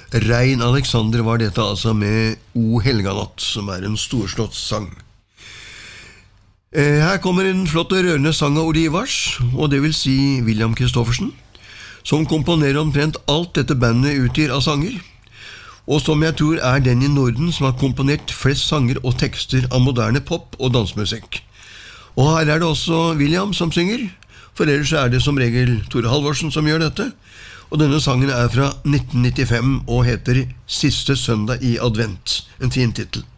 Rein Alexander var dette altså med O Helganatt, som en storslått sang. Her kommer en flott og rørende sang av Olivars, og det vil si William Christoffersen, som komponerer omtrent alt dette bandet utgir av sanger, og som jeg tror den i Norden som har komponert flest sanger og tekster av moderne pop- og dansmusikk. Og her det også William som synger, for ellers det som regel Tore Halvorsen som gjør dette, og denne sangen fra 1995 og heter Siste søndag i advent, en fin titel.